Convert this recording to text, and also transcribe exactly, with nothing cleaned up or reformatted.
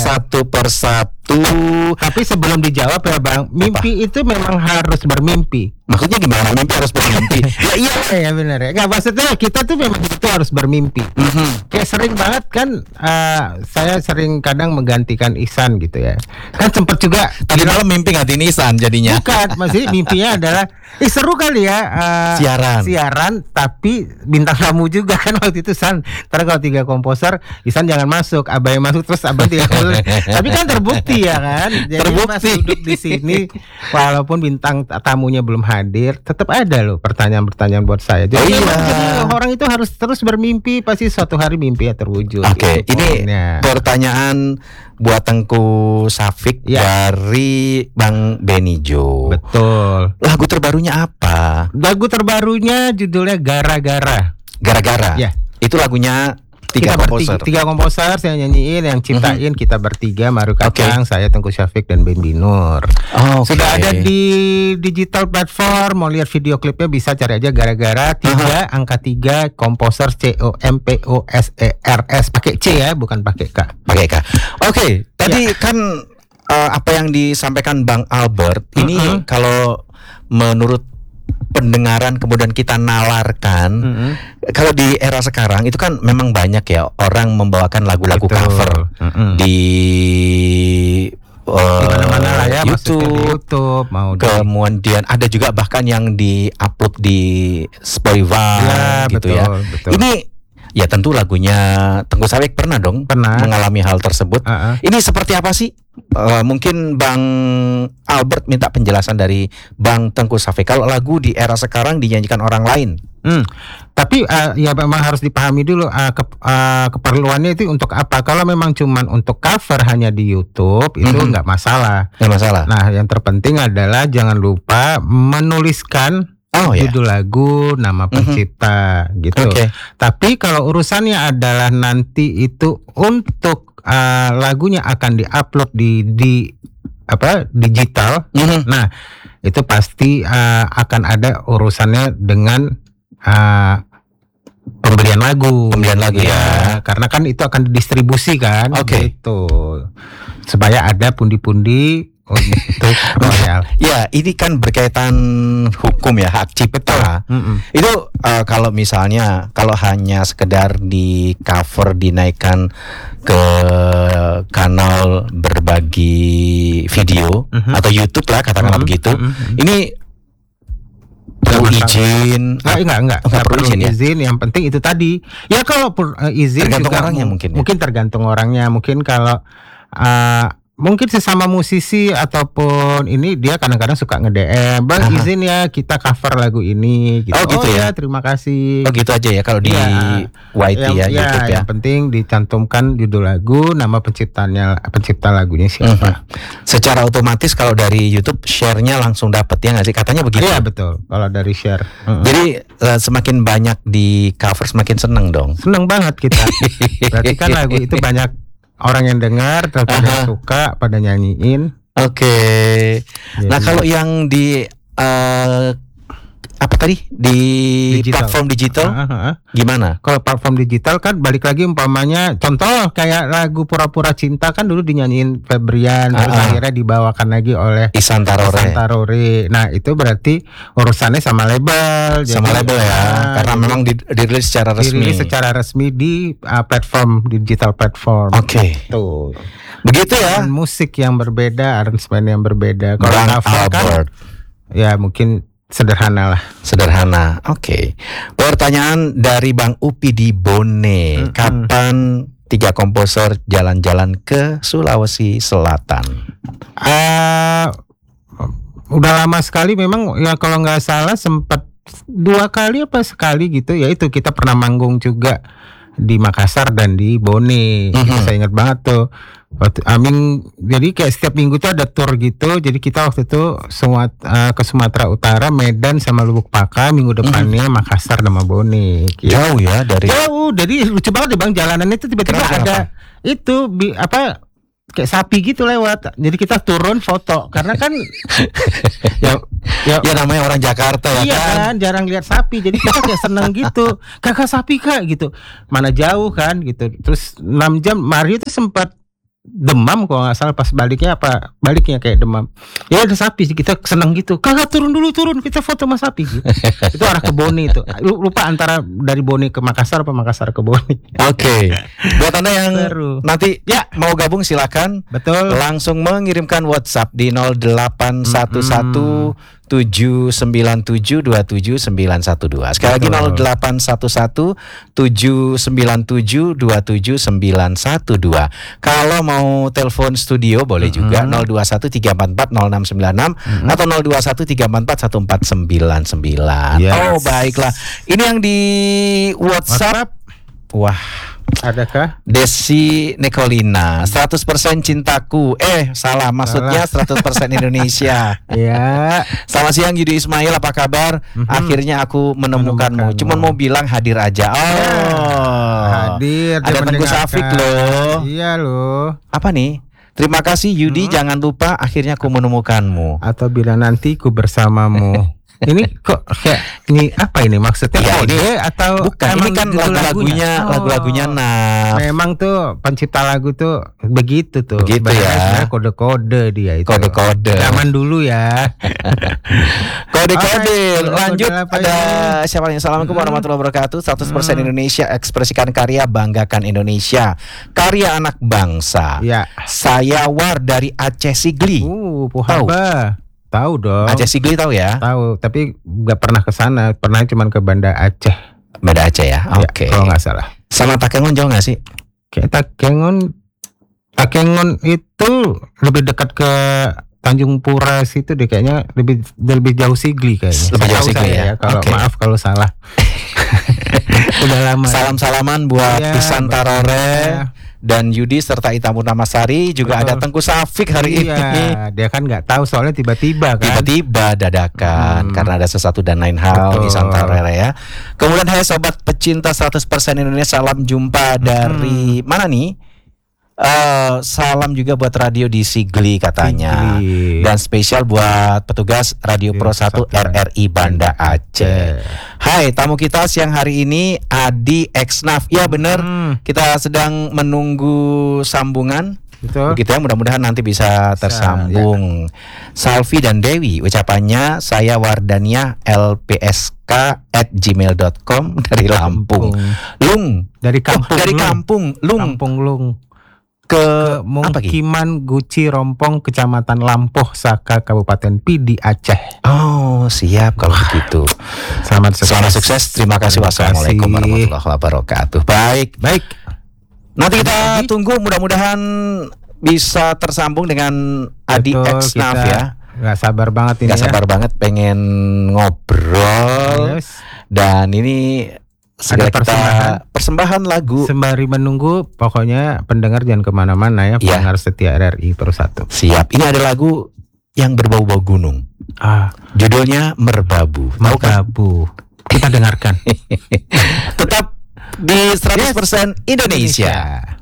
satu persatu. Tapi sebelum dijawab ya Bang, mimpi apa? Itu memang harus bermimpi. Maksudnya gimana? Mimpi harus bermimpi? Ya iya ya benar ya. Nggak, maksudnya kita tuh memang itu harus bermimpi. Mm-hmm. Kayak sering banget kan, uh, saya sering kadang menggantikan Ihsan gitu ya. Kan sempet juga tadi malam mimpi gantiin Ihsan jadinya. Bukan, masih mimpinya adalah eh seru kali ya uh, siaran. Siaran tapi bintang tamu juga kan waktu itu San. Ntar kalau tiga komposer, Ihsan jangan masuk, Abah yang masuk terus Abah tiga komposer. Tapi kan terbukti ya kan. Jadi terbukti. Mas duduk di sini walaupun bintang tamunya belum hadir, tetap ada loh pertanyaan-pertanyaan buat saya. Jadi, oh iya. jadi orang itu harus terus bermimpi, pasti suatu hari mimpi ya terwujud. Oke, okay, ini pertanyaan buat Tengku Syafiq ya. Dari Bang Benijo. Betul. Lagu terbarunya apa? Lagu terbarunya judulnya Gara-gara. Gara-gara. Ya. Itu lagunya tiga kita komposer. Bertiga, tiga komposer saya nyanyiin, yang ciptain mm-hmm. kita bertiga, Maru Kacang, okay. saya Tengku Syafiq dan Ben Binur. Oh, okay. Sudah ada di digital platform, mau lihat video klipnya bisa cari aja Gara-gara tiga uh-huh. angka tiga komposer C O M P O S E R S pakai C ya, bukan pakai K. Pakai K. Oke, okay. Tadi ya. kan uh, apa yang disampaikan Bang Albert uh-huh. ini kalau menurut pendengaran kemudian kita nalarkan, mm-hmm. kalau di era sekarang itu kan memang banyak ya orang membawakan lagu-lagu Betul. cover mm-hmm. di uh, mana-mana lah ya, YouTube, di YouTube mau kemudian di... ada juga bahkan yang di-upload di Spotify ya, gitu betul, ya. Betul. Ini ya tentu lagunya Tengku Syafiq pernah dong pernah. mengalami hal tersebut. Uh-uh. Ini seperti apa sih? Uh, mungkin Bang Albert minta penjelasan dari Bang Tengku Syafiq. Kalau lagu di era sekarang dinyanyikan orang lain, hmm. tapi uh, ya memang harus dipahami dulu uh, ke, uh, keperluannya itu untuk apa. Kalau memang cuman untuk cover hanya di YouTube itu mm-hmm. nggak masalah. Nggak masalah. Nah, yang terpenting adalah jangan lupa menuliskan oh, judul ya? lagu, nama pencipta mm-hmm. gitu. Okay. Tapi kalau urusannya adalah nanti itu untuk Uh, lagunya akan diupload di di apa digital, mm-hmm. nah itu pasti uh, akan ada urusannya dengan uh, pembelian lagu, pembelian lagu ya, ya. Karena kan itu akan didistribusi kan, okay. gitu supaya ada pundi-pundi untuk royal. Ya, ini kan berkaitan hukum ya, hak cipta. Mm-mm. Itu uh, kalau misalnya kalau hanya sekedar di cover dinaikkan ke kanal berbagi video mm-hmm. atau YouTube lah katakanlah mm-hmm. begitu. Mm-hmm. Ini perlu izin? Enggak, enggak, enggak, enggak perlu izin, izin ya? Yang penting itu tadi. Ya kalau uh, izin tergantung juga orangnya mungkin. Ya? Mungkin tergantung orangnya. Mungkin kalau uh, mungkin sesama musisi ataupun ini dia kadang-kadang suka nge-D M, Bang Aha. izin ya kita cover lagu ini gitu. Oh gitu oh, ya? ya terima kasih. Oh gitu aja ya kalau di ya, Y T yang, ya, ya YouTube ya. Yang penting dicantumkan judul lagu, nama penciptanya, pencipta lagunya siapa. Mm-hmm. Secara otomatis kalau dari YouTube share-nya langsung dapat ya nggak sih? Katanya begitu. Iya betul. Kalau dari share. Mm-hmm. Jadi uh, semakin banyak di cover semakin seneng dong. Seneng banget kita. Berarti kan lagu itu banyak orang yang dengar, terus pada suka, pada nyanyiin. Oke. Okay. Nah kalau yang di uh, apa tadi di digital. platform digital, uh-huh. gimana? Kalau platform digital kan balik lagi umpamanya, contoh kayak lagu Pura-Pura Cinta kan dulu dinyanyiin Febrian, uh-huh. terus akhirnya dibawakan lagi oleh Ihsan Tarore. Ihsan Tarore. Nah itu berarti urusannya sama label, sama jadi, label ya, nah, karena memang dirilis secara resmi. Dirilis secara resmi di uh, platform digital platform. Oke. Okay. Tuh. Begitu ya. Dan musik yang berbeda, aransemen yang berbeda. Kalau cover kan, ya mungkin sederhana lah. Sederhana, oke. Okay. Pertanyaan dari Bang Upi di Bone, mm-hmm. kapan tiga komposer jalan-jalan ke Sulawesi Selatan? Uh, udah lama sekali memang ya, kalau nggak salah sempat dua kali apa sekali gitu ya, itu kita pernah manggung juga di Makassar dan di Bone. Mm-hmm. Saya ingat banget tuh. Waktu, I mean, jadi kayak setiap minggu tuh ada tour gitu. Jadi kita waktu itu semua uh, ke Sumatera Utara, Medan sama Lubuk Pakam. Minggu depannya mm-hmm. Makassar sama Bone. Gitu. Jauh ya dari. Jauh. Jadi lucu banget deh Bang, jalanannya itu tiba-tiba Kenapa? ada itu bi, apa kayak sapi gitu lewat. Jadi kita turun foto karena kan ya, ya ya namanya orang Jakarta ya iya kan. kan jarang lihat sapi. Jadi kita kayak seneng gitu. Kakak sapi Kak gitu. Mana jauh kan gitu. Terus enam jam Mario itu sempat demam kalau nggak salah, pas baliknya apa baliknya kayak demam. Ya ada sapi, kita seneng gitu. Kakak turun dulu turun, kita foto sama sapi gitu. Itu arah ke Boni itu. Lupa antara dari Boni ke Makassar apa Makassar ke Boni. Oke. Okay. Buat Anda yang Seru. nanti ya mau gabung silakan. Betul. Langsung mengirimkan WhatsApp di nol delapan satu satu tujuh sembilan tujuh dua tujuh sembilan satu dua. Sekali lagi nol delapan satu satu tujuh sembilan tujuh dua tujuh sembilan satu dua. Kalau mau telepon studio boleh juga nol dua satu tiga empat empat nol enam sembilan enam mm-hmm. atau nol dua satu tiga empat empat satu empat sembilan sembilan. Yes. Oh baiklah. Ini yang di WhatsApp. WhatsApp. Wah. Adakah? Desi Nicolina, seratus persen cintaku. Eh, salah, maksudnya salah. seratus persen Indonesia. Ya. Selamat siang Yudi Ismail, apa kabar? Mm-hmm. Akhirnya aku menemukanmu. Menemukanmu. Cuman mau bilang hadir aja. Oh. Hadir. Ada Tengku Safik loh. Iya loh. Apa nih? Terima kasih Yudi, hmm. jangan lupa akhirnya aku menemukanmu. Atau bilang nanti ku bersamamu. Ini kok kayak ini apa ini maksudnya? Ya, ini ini atau bukan, ini kan lagu-lagunya oh, lagu-lagunya nah. Memang tuh pencipta lagu tuh begitu tuh. Begitu ya. Kode-kode dia itu. Kode-kode. Zaman dulu ya. Kode-kode. Okay, Lanjut kode ada ya? Siapa nih? Assalamualaikum hmm. warahmatullahi wabarakatuh. seratus persen hmm. Indonesia, ekspresikan karya, banggakan Indonesia. Karya anak bangsa. Ya. Saya War dari Aceh Sigli. Uh, Puhaba. Tahu dong. Aceh Sigli tahu ya? Tahu, tapi nggak pernah ke sana. Pernah cuma ke Banda Aceh. Banda Aceh ya. Oke. Okay. Ya, kalau nggak salah. Sama Takengon jauh nggak sih? Kayak Takengon, Takengon itu lebih dekat ke Tanjung Pura situ deh kayaknya, lebih lebih jauh Sigli kayaknya. Lebih jauh Sigli ya. ya. Kalau okay. Maaf kalau salah. Udah lama. Salam-salaman buat ya, Pisan Tarore. Ya. Dan Yudi serta Ita Purnamasari juga. Betul. Ada Tengku Safik hari iya, ini. Dia kan nggak tahu soalnya tiba-tiba kan. Tiba-tiba dadakan hmm. karena ada sesuatu dan lain hal di Santarere ya. Kemudian hai sobat pecinta seratus persen Indonesia, salam jumpa dari hmm. mana nih? Uh, salam juga buat radio di Sigli katanya. Sigli. Dan spesial buat petugas Radio Pro satu R R I Banda Aceh. Hai, tamu kita siang hari ini Adi Exnaf. Ya benar, hmm. kita sedang menunggu sambungan. Betul. Begitu ya, mudah-mudahan nanti bisa tersambung. Ya. Salvi dan Dewi, ucapannya saya Wardania L P S K at gmail dot com dari Lampung. Lung dari kampung. Oh, dari kampung Lung. Kampung Lung. Ke, ke Mukiman Guci Rompong, Kecamatan Lampoh Saka, Kabupaten Pidi, Aceh. Oh siap kalau begitu. Selamat sukses. Selamat sukses. Terima kasih. Wassalamualaikum warahmatullahi wabarakatuh. Baik, baik. Nanti kita Adi. tunggu, mudah-mudahan bisa tersambung dengan Adi Exnaf ya. Gak sabar banget ini. Gak ya. sabar banget pengen ngobrol. Yes. Dan ini segera kita persembahan. persembahan lagu. Sembari menunggu, pokoknya pendengar jangan kemana-mana ya, pendengar ya. setia R R I Pro satu. Siap. Ini ada lagu yang berbau-bau gunung. Ah, judulnya Merbabu. Merbabu. Kita dengarkan. Tetap di seratus persen yes. Indonesia. Indonesia.